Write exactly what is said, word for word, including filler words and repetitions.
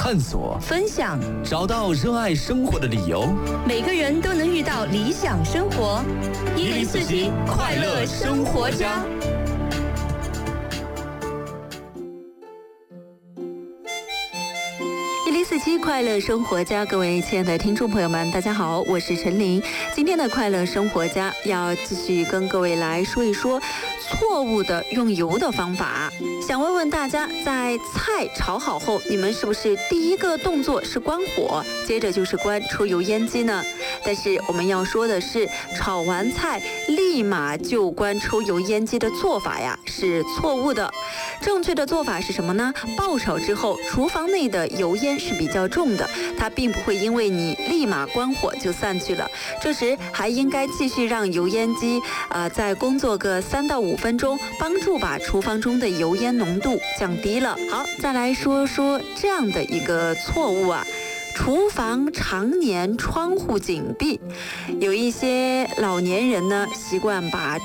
探索、 分享， 找到热爱生活的理由。 每个人都能遇到理想生活。 一零四七快乐生活家。 一零四七快乐生活家，各位亲爱的听众朋友们，大家好，我是陈琳。今天的快乐生活家要继续跟各位来说一说错误的用油的方法。想问问大家，在菜炒好后，你们是不是第一个动作是关火，接着就是关抽油烟机呢？但是我们要说的是，炒完菜立马就关抽油烟机的做法呀是错误的。正确的做法是什么呢？爆炒之后，厨房内的油烟是比较重的，它并不会因为你立马关火就散去了。这时还应该继续让油烟机呃再工作个三到五分钟，帮助把厨房中的油烟浓度降低了。好，再来说说这样的一个错误啊。厨房常年窗户紧闭，有一些老年人呢习惯把